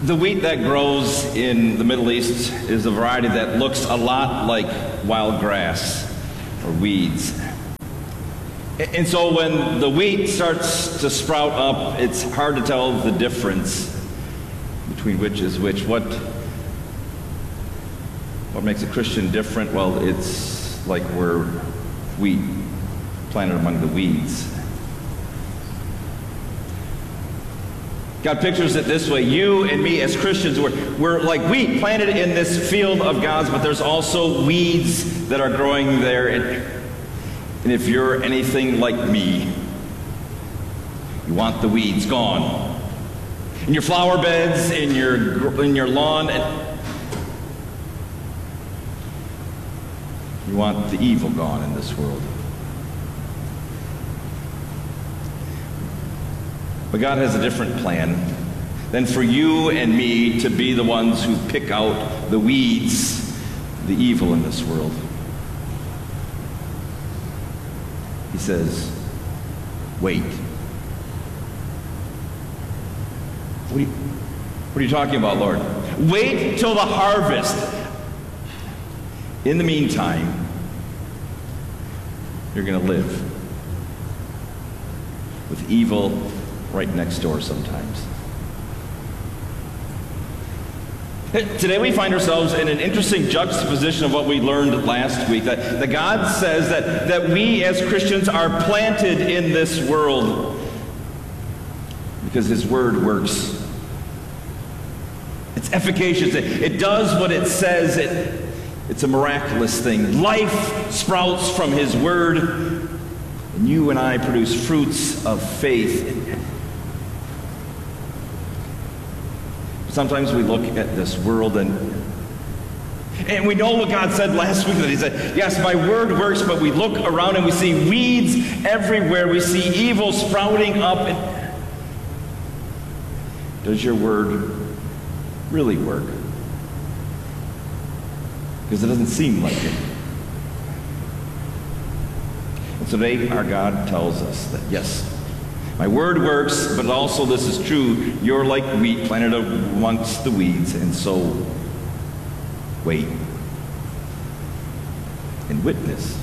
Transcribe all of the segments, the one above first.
The wheat that grows in the Middle East is a variety that looks a lot like wild grass or weeds. And so when the wheat starts to sprout up, it's hard to tell the difference between which is which. What makes a Christian different? Well, it's like we're wheat planted among the weeds. God pictures it this way. You and me as Christians, we're like wheat planted in this field of God's, but there's also weeds that are growing there. And if you're anything like me, you want the weeds gone. In your flower beds, in your lawn, and you want the evil gone in this world. But God has a different plan than for you and me to be the ones who pick out the weeds, the evil in this world. He says, wait. What are you talking about, Lord? Wait till the harvest. In the meantime, you're going to live with evil right next door sometimes. Today we find ourselves in an interesting juxtaposition of what we learned last week, that God says that we as Christians are planted in this world because His Word works. It's efficacious. It does what it says. It's a miraculous thing. Life sprouts from His Word, and you and I produce fruits of faith. Sometimes we look at this world and we know what God said last week, that He said, yes, my word works, but we look around and we see weeds everywhere. We see evil sprouting up. Does your word really work? Because it doesn't seem like it. And today our God tells us that, yes, my word works, but also this is true. You're like wheat planted amongst the weeds, and so wait and witness.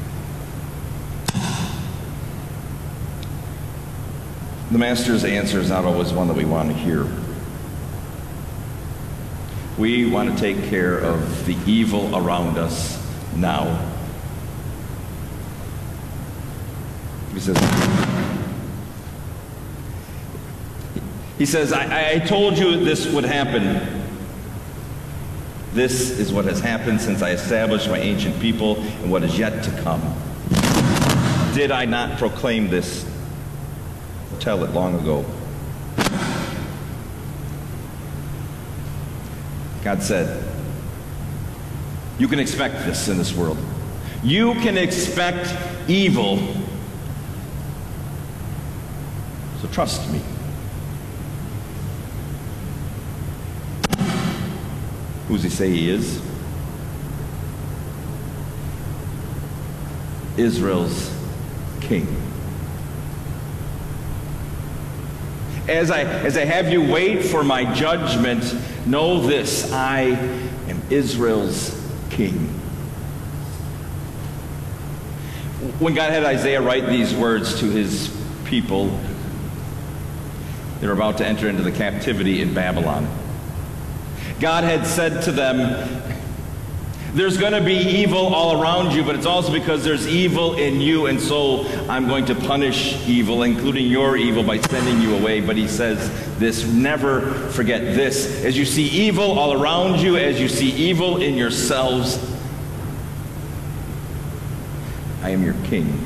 The Master's answer is not always one that we want to hear. We want to take care of the evil around us now. He says, I told you this would happen. This is what has happened since I established my ancient people and what is yet to come. Did I not proclaim this? Tell it long ago. God said, you can expect this in this world. You can expect evil. So trust me. Who does He say He is? Israel's king. As I have you wait for my judgment, know this, I am Israel's king. When God had Isaiah write these words to His people, they were about to enter into the captivity in Babylon. God had said to them, there's going to be evil all around you, but it's also because there's evil in you, and so I'm going to punish evil, including your evil, by sending you away. But He says this, never forget this. As you see evil all around you, as you see evil in yourselves, I am your king.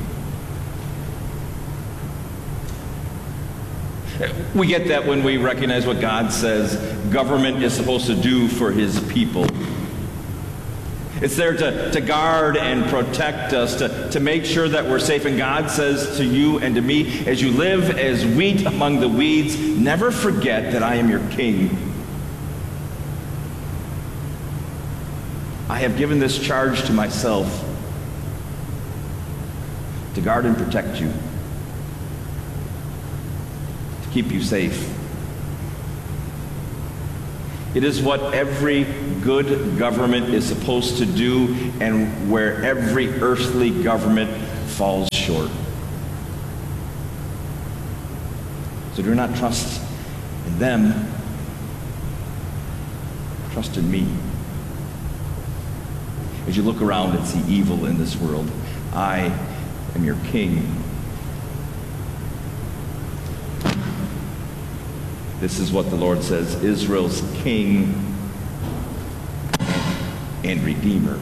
We get that when we recognize what God says government is supposed to do for His people. It's there to guard and protect us, to make sure that we're safe. And God says to you and to me, as you live as wheat among the weeds, never forget that I am your king. I have given this charge to myself to guard and protect you, to keep you safe. It is what every good government is supposed to do, and where every earthly government falls short. So do not trust in them, trust in me. As you look around and see evil in this world, I am your king. This is what the Lord says, Israel's king and redeemer.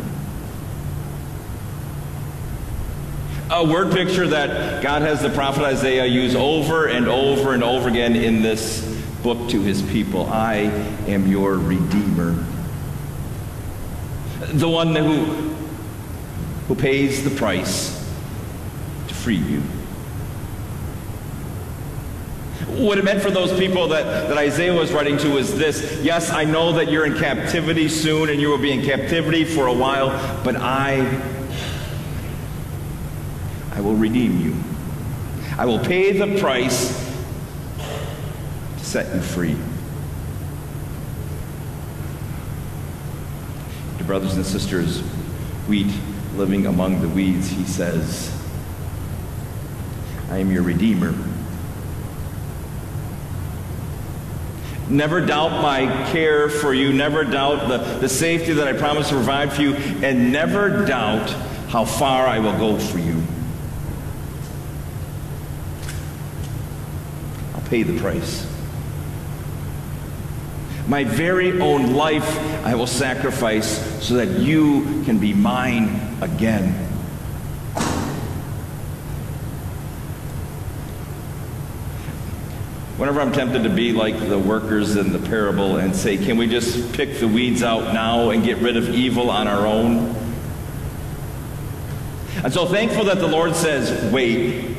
A word picture that God has the prophet Isaiah use over and over and over again in this book to his people. I am your redeemer. The one who pays the price to free you. What it meant for those people that Isaiah was writing to is this: yes, I know that you're in captivity soon and you will be in captivity for a while, but I will redeem you. I will pay the price to set you free. Dear brothers and sisters, wheat living among the weeds, he says, I am your redeemer. Never doubt my care for you. Never doubt the safety that I promise to provide for you. And never doubt how far I will go for you. I'll pay the price. My very own life I will sacrifice so that you can be mine again. Whenever I'm tempted to be like the workers in the parable and say, can we just pick the weeds out now and get rid of evil on our own? I'm so thankful that the Lord says, wait.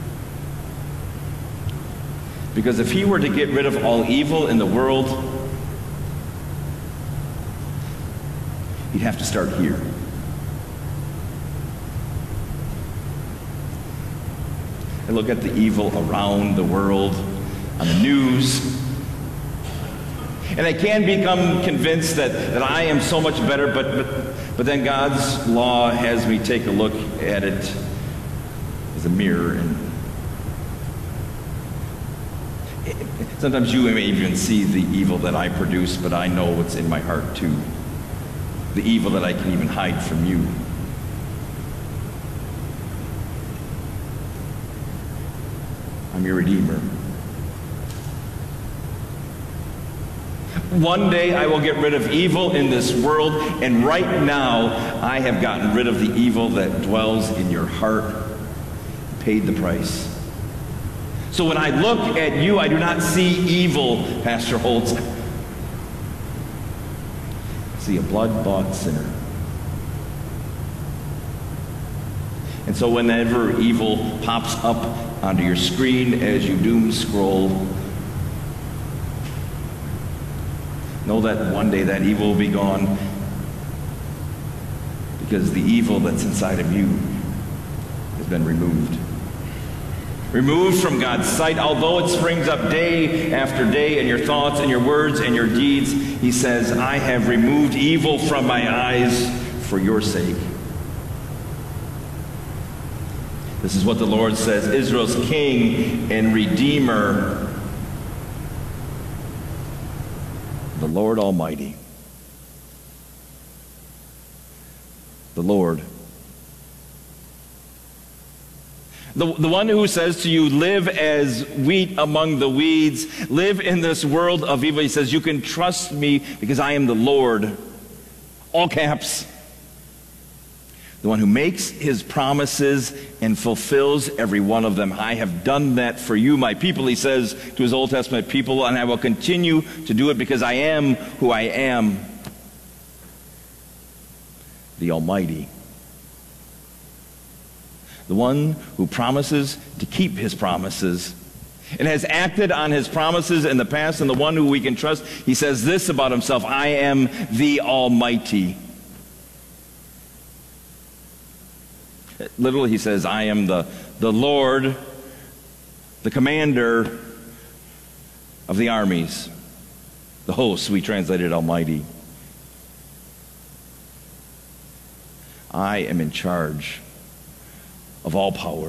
Because if he were to get rid of all evil in the world, he'd have to start here. I look at the evil around the world, on the news, and I can become convinced that I am so much better, but then God's law has me take a look at it as a mirror, and sometimes you may even see the evil that I produce, but I know what's in my heart too. The evil that I can even hide from you. I'm your redeemer. One day I will get rid of evil in this world, and right now I have gotten rid of the evil that dwells in your heart, paid the price. So when I look at you, I do not see evil, Pastor Holtz. I see a blood-bought sinner. And so whenever evil pops up onto your screen as you doom scroll, know that one day that evil will be gone, because the evil that's inside of you has been removed. Removed from God's sight. Although it springs up day after day in your thoughts and your words and your deeds, he says, I have removed evil from my eyes for your sake. This is what the Lord says, Israel's king and redeemer, the Lord Almighty. The Lord. The one who says to you, live as wheat among the weeds, live in this world of evil. He says, you can trust me because I am the Lord. All caps. The one who makes his promises and fulfills every one of them. I have done that for you, my people, he says to his Old Testament people, and I will continue to do it because I am who I am. The Almighty. The one who promises to keep his promises and has acted on his promises in the past, and the one who we can trust. He says this about himself, I am the Almighty. Literally, he says, I am the Lord, the commander of the armies. The hosts, we translated Almighty. I am in charge of all power.